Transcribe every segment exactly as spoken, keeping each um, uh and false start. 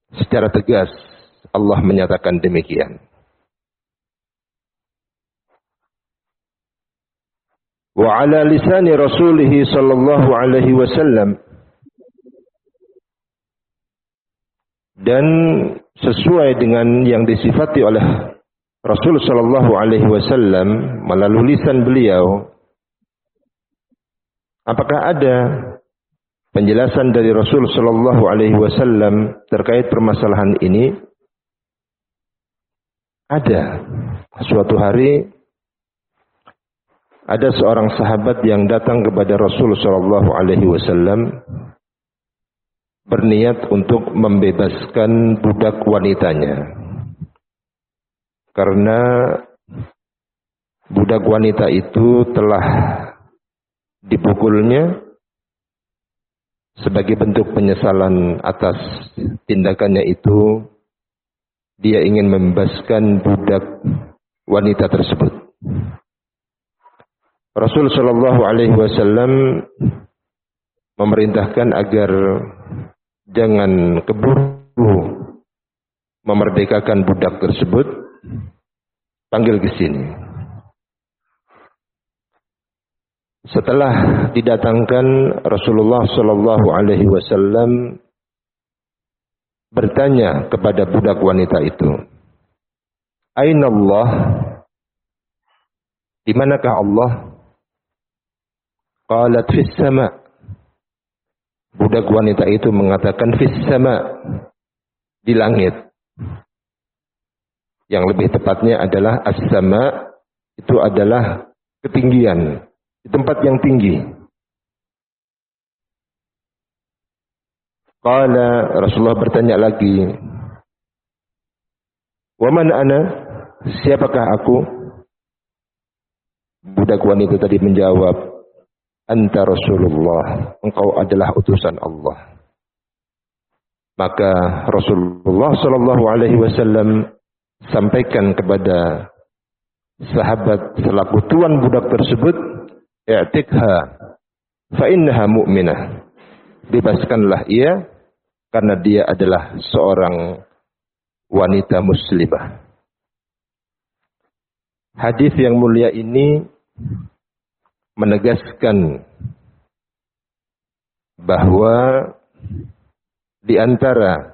secara tegas Allah menyatakan demikian. Wa ala lisani rasulih sallallahu alaihi wasallam, dan sesuai dengan yang disifati oleh Rasul sallallahu alaihi wasallam melalui lisan beliau. Apakah ada penjelasan dari Rasul sallallahu alaihi wasallam terkait permasalahan ini? Ada. Suatu hari ada seorang sahabat yang datang kepada Rasul sallallahu alaihi wasallam berniat untuk membebaskan budak wanitanya. Karena budak wanita itu telah dipukulnya sebagai bentuk penyesalan atas tindakannya itu, dia ingin membebaskan budak wanita tersebut. Rasul sallallahu alaihi wasallam memerintahkan agar jangan keburu memerdekakan budak tersebut, panggil ke sini. Setelah didatangkan, Rasulullah sallallahu alaihi wasallam bertanya kepada budak wanita itu, "Aina Allah?" Di manakah Allah? Qalat fis sama. Budak wanita itu mengatakan fis sama, di langit. Yang lebih tepatnya adalah as-sama, itu adalah ketinggian, di tempat yang tinggi. Qala, Rasulullah bertanya lagi, "Wa man ana?" Siapakah aku? Budak wanita tadi menjawab, "Anta Rasulullah, engkau adalah utusan Allah." Maka Rasulullah sallallahu alaihi wasallam sampaikan kepada sahabat selaku tuan budak tersebut, "I'tikha fa innaha mu'minah." Bebaskanlah ia karena dia adalah seorang wanita muslimah. Hadis yang mulia ini menegaskan bahwa di antara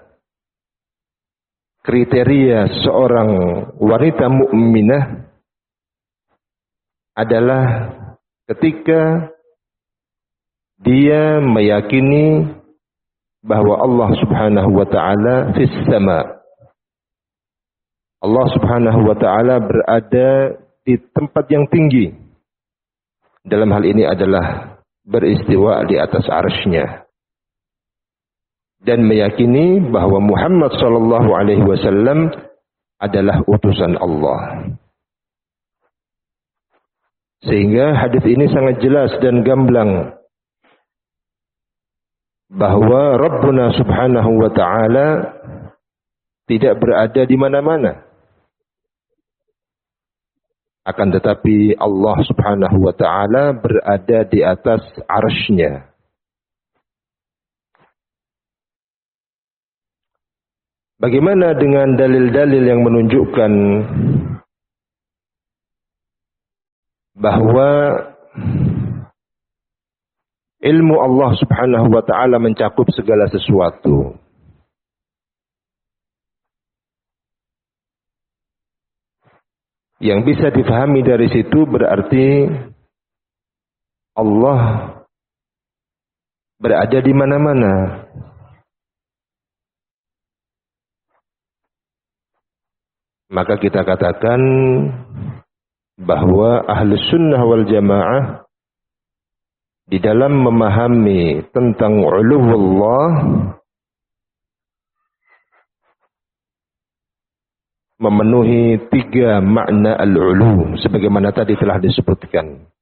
kriteria seorang wanita mukminah adalah ketika dia meyakini bahwa Allah Subhanahu wa taala fis sama. Allah Subhanahu wa taala berada di tempat yang tinggi. Dalam hal ini adalah beristiwa di atas arsy-Nya. Dan meyakini bahwa Muhammad sallallahu alaihi wasallam adalah utusan Allah. Sehingga hadis ini sangat jelas dan gamblang bahwa Rabbuna Subhanahu wa taala tidak berada di mana-mana. Akan tetapi Allah Subhanahu wa taala berada di atas arsy-Nya. Bagaimana dengan dalil-dalil yang menunjukkan bahwa ilmu Allah Subhanahu wa taala mencakup segala sesuatu? Yang bisa difahami dari situ berarti Allah berada di mana-mana. Maka kita katakan bahwa Ahlus Sunnah wal Jamaah di dalam memahami tentang uluwullah memenuhi tiga makna al-ulu sebagaimana tadi telah disebutkan.